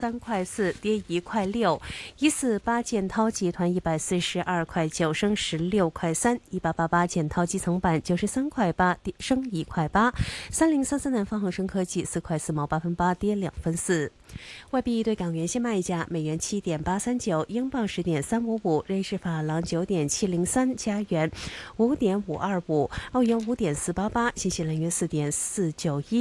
3.4块，跌1.6块6。148建滔集团142.9升16.3块3。1888建滔基层板93.8升1.8块8。3033南方恒生科技4.4毛8分8跌2分4。外币对港元现卖价：美元7.839，英镑10.355，瑞士法郎9.703，加元5.525，澳元5.488，新西兰元4.491。